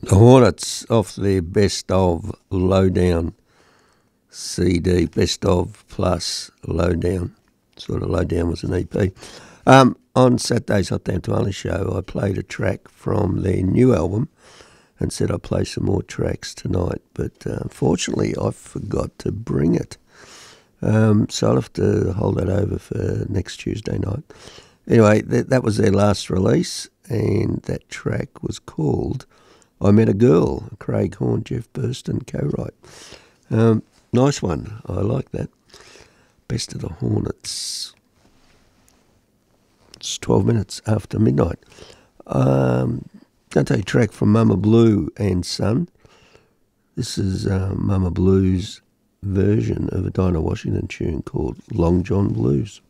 The Hornets off their Best of Lowdown CD, Best of plus Lowdown. Sort of Lowdown was an EP. On Saturday's Hot Damn Twilight show, I played a track from their new album and said I'd play some more tracks tonight, but unfortunately I forgot to bring it. So I'll have to hold that over for next Tuesday night. Anyway, that was their last release, and that track was called I Met a Girl, Craig Horn, Jeff Burston co-write. Nice one, I like that. Best of the Hornets. It's 12 minutes after midnight. Going to take a track from Mama Blue and Son. This is Mama Blue's version of a Dinah Washington tune called Long John Blues.